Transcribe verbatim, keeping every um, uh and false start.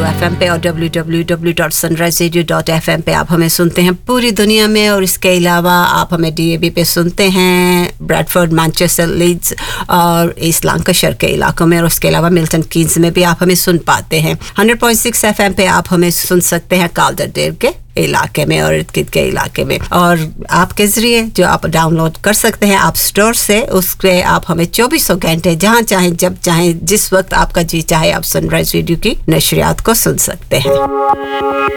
F M पे और W W W dot sunrise radio dot F M पे आप हमें सुनते हैं पूरी दुनिया में। और इसके अलावा आप हमें डी ए बी पे सुनते हैं ब्रैडफोर्ड, मैनचेस्टर, लीड्स और ईस्ट लैंकाशायर के इलाकों में। और उसके अलावा मिल्टन कीन्स में भी आप हमें सुन पाते हैं। Hundred point six F M पे आप हमें सुन सकते हैं काल्डरडेल के इलाके में और इर्द गिर्द के इलाके में। और आपके ज़रिए जो आप डाउनलोड कर सकते हैं आप स्टोर से, उसके आप हमें चौबीसों घंटे जहाँ चाहें जब चाहें जिस वक्त आपका जी चाहे आप सनराइज रेडियो की नशरियात को सुन सकते हैं।